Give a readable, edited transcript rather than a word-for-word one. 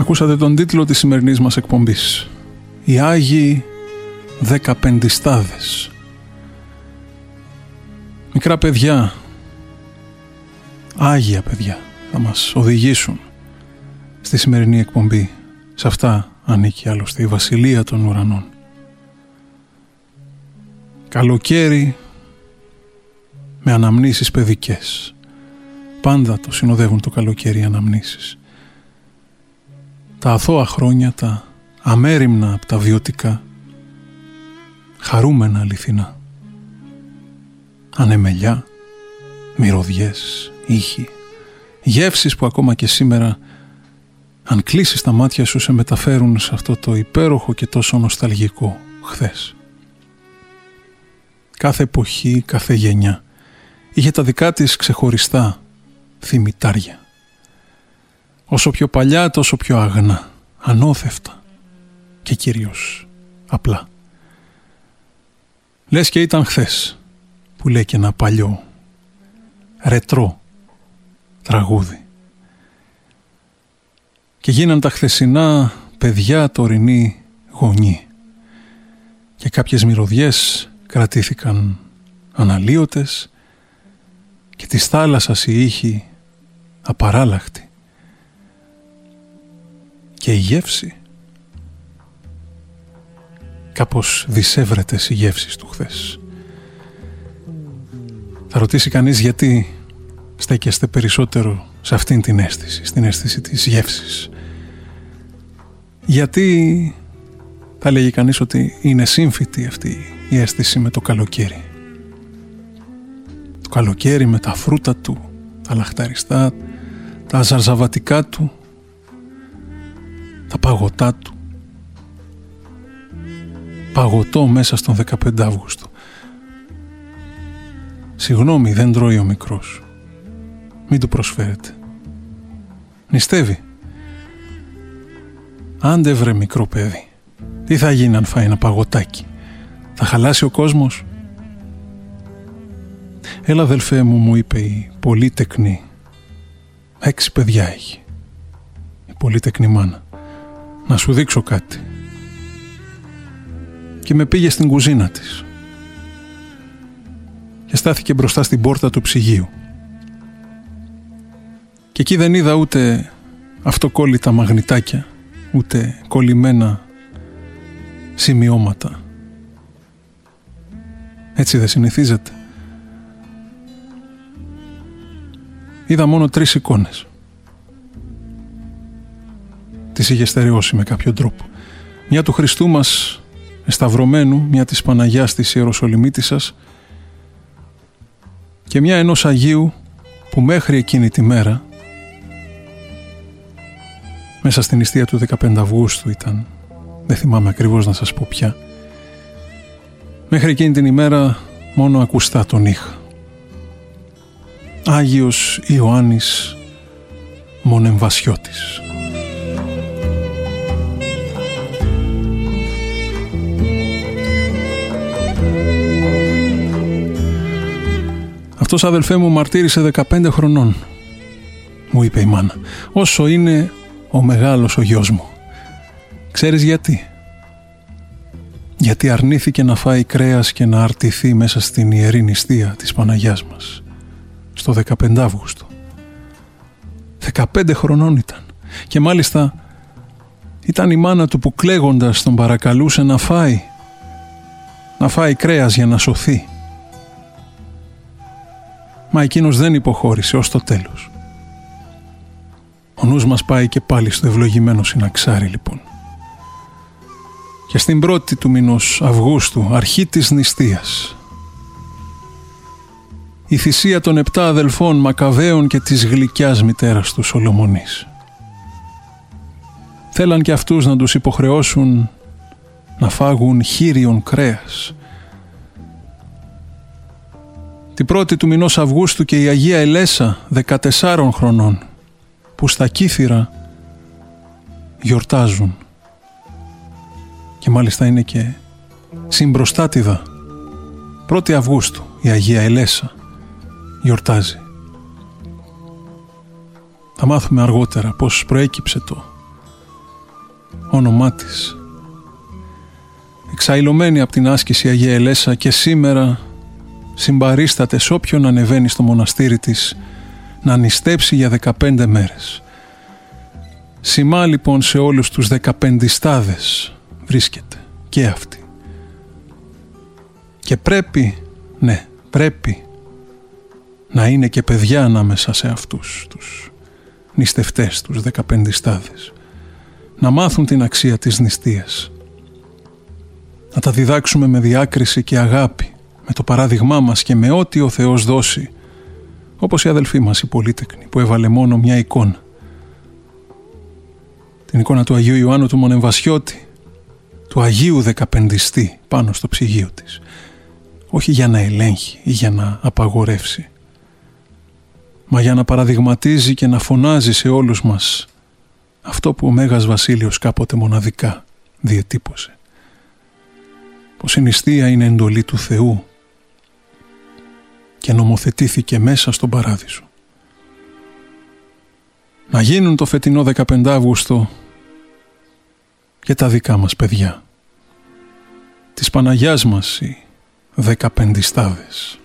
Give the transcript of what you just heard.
Ακούσατε τον τίτλο της σημερινής μας εκπομπής. Οι Άγιοι Δεκαπεντιστάδες. Μικρά παιδιά, άγια παιδιά, θα μας οδηγήσουν στη σημερινή εκπομπή. Σε αυτά ανήκει άλλωστε η Βασιλεία των Ουρανών. Καλοκαίρι με αναμνήσεις παιδικές. Πάντα το συνοδεύουν το καλοκαίρι οι αναμνήσεις. Τα αθώα χρόνια, τα αμέριμνα από τα βιωτικά, χαρούμενα αληθινά. Ανεμελιά, μυρωδιές, ήχοι, γεύσεις που ακόμα και σήμερα, αν κλείσεις τα μάτια σου, σε μεταφέρουν σε αυτό το υπέροχο και τόσο νοσταλγικό χθες. Κάθε εποχή, κάθε γενιά είχε τα δικά της ξεχωριστά θυμητάρια. Όσο πιο παλιά, τόσο πιο αγνά, ανώθευτα και κυρίως απλά. Λες και ήταν χθες, που λέει και ένα παλιό ρετρό τραγούδι. Και γίναν τα χθεσινά παιδιά τωρινοί γονεί. Και κάποιες μυρωδιές κρατήθηκαν αναλύωτες και της θάλασσας η ήχη απαράλλαχτη. Και η γεύση, κάπως δισεύρετες οι γεύσεις του χθες. Θα ρωτήσει κανείς γιατί στέκεστε περισσότερο σε αυτήν την αίσθηση, στην αίσθηση της γεύσης. Γιατί θα λέγει κανείς ότι είναι σύμφυτη αυτή η αίσθηση με το καλοκαίρι. Το καλοκαίρι με τα φρούτα του, τα λαχταριστά, τα ζαρζαβατικά του, τα παγωτά του. Παγωτό μέσα στον 15 Αύγουστο. Συγγνώμη, δεν τρώει ο μικρός. Μην του προσφέρετε. Νηστεύει. Άντε βρε μικρό παιδί. Τι θα γίνει αν φάει ένα παγωτάκι? Θα χαλάσει ο κόσμος? Έλα αδελφέ μου, μου είπε η πολύτεκνη. 6 παιδιά έχει η πολύτεκνη μάνα. Να σου δείξω κάτι. Και με πήγε στην κουζίνα της και στάθηκε μπροστά στην πόρτα του ψυγείου. Και εκεί δεν είδα ούτε αυτοκόλλητα μαγνητάκια, ούτε κολλημένα σημειώματα. Έτσι δεν συνηθίζεται? Είδα μόνο 3 εικόνες. Τις είχε στερεώσει με κάποιο τρόπο. Μια του Χριστού μας εσταυρωμένου, μια της Παναγιάς της Ιεροσολυμίτισσας και μια ενός Αγίου που μέχρι εκείνη τη μέρα, μέσα στην νηστεία του 15 Αυγούστου ήταν, δεν θυμάμαι ακριβώς να σας πω πια, μέχρι εκείνη την ημέρα μόνο ακουστά τον είχα. Άγιος Ιωάννης Μονεμβασιώτης. Αυτός, αδελφέ μου, μαρτύρησε 15 χρονών, μου είπε η μάνα, όσο είναι ο μεγάλος ο γιος μου. Ξέρεις γιατί? Γιατί αρνήθηκε να φάει κρέας και να αρτηθεί μέσα στην ιερή νηστεία της Παναγιάς μας στο 15 Αύγουστο. 15 χρονών ήταν. Και μάλιστα ήταν η μάνα του που κλαίγοντας τον παρακαλούσε να φάει κρέας για να σωθεί. Μα εκείνος δεν υποχώρησε ως το τέλος. Ο νους μας πάει και πάλι στο ευλογημένο Συναξάρι λοιπόν. Και στην 1η του μηνός Αυγούστου, αρχή της νηστείας, η θυσία των 7 αδελφών Μακαβαίων και της γλυκιάς μητέρας του Σολομονής. Θέλαν και αυτούς να τους υποχρεώσουν να φάγουν χείριον κρέας. Την 1η του μηνός Αυγούστου και η Αγία Ελέσα 14 χρονών, που στα Κύθυρα γιορτάζουν. Και μάλιστα είναι και συμπροστάτηδα. 1η Αυγούστου η Αγία Ελέσα γιορτάζει. Θα μάθουμε αργότερα πώς προέκυψε όνομά της. Εξαϊλωμένη από την άσκηση Αγία Ελέσσα και σήμερα συμπαρίσταται σ' όποιον ανεβαίνει στο μοναστήρι της να νηστέψει για 15 μέρες. Σημά λοιπόν σε όλους τους 15στάδες βρίσκεται και αυτή. Και πρέπει, ναι, πρέπει να είναι και παιδιά ανάμεσα σε αυτούς τους νηστευτές, τους 15στάδες. Να μάθουν την αξία της νηστείας. Να τα διδάξουμε με διάκριση και αγάπη, με το παράδειγμά μας και με ό,τι ο Θεός δώσει, όπως η αδελφή μας η πολύτεκνη που έβαλε μόνο μια εικόνα. Την εικόνα του Αγίου Ιωάννου του Μονεμβασιώτη, του Αγίου Δεκαπεντιστή πάνω στο ψυγείο της. Όχι για να ελέγχει ή για να απαγορεύσει, μα για να παραδειγματίζει και να φωνάζει σε όλους μας αυτό που ο Μέγας Βασίλειος κάποτε μοναδικά διετύπωσε. Πως η νηστεία είναι εντολή του Θεού και νομοθετήθηκε μέσα στον Παράδεισο. Να γίνουν το φετινό 15 Αύγουστο και τα δικά μας παιδιά, της Παναγιάς μας οι 15στάδες.